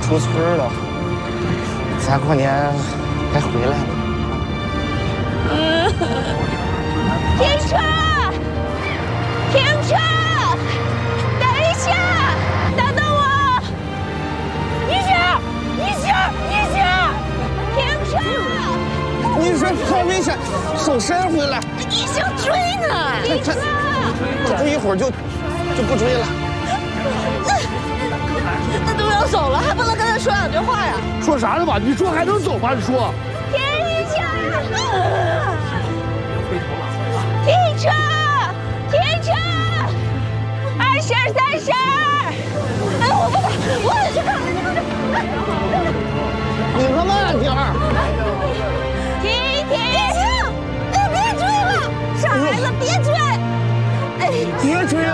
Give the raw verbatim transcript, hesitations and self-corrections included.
出村了，咱过年还回来呢。 嗯，停车！停车！等一下，等等我！一下，一下，一下！停车！ 你说好危险，手伸回来。 你想追呢？停车！ 再追一会儿就就不追了。 那那都要走了，还不能跟他说两句话呀？ 说啥呢吧？你说还能走吗？你说。 停一下！停车！停车！二婶、三婶，哎，我不管，我得去看看你们这。 你可慢点儿。 停停停！哎，别追了，傻孩子，别追！哎， 别追